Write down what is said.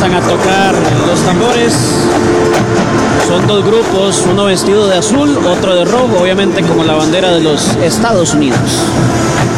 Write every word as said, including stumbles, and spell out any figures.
comienzan a tocar los tambores. Son dos grupos, uno vestido de azul, otro de rojo, obviamente como la bandera de los Estados Unidos.